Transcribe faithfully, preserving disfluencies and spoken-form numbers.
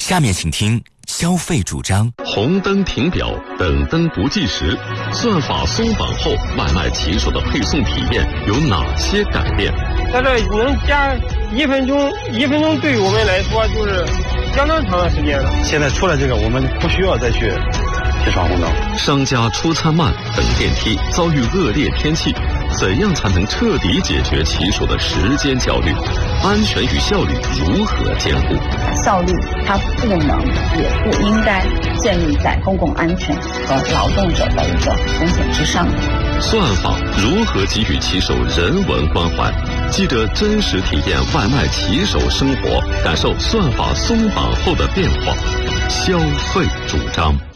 下面请听消费主张。 红灯停表，等灯不计时，算法松绑后，外卖骑手的配送体验有哪些改变？ 在这能加一分钟，一分钟对于我们来说就是相当长的时间了。 现在出了这个，我们不需要再去去闯红灯。 商家出餐慢，等电梯，遭遇恶劣天气，怎样才能彻底解决骑手的时间焦虑？安全与效率如何兼顾？ 效率它不能也不应该建立在公共安全和劳动者的一个风险之上。 算法如何给予骑手人文关怀？记者真实体验外卖骑手生活，感受算法松绑后的变化。消费主张。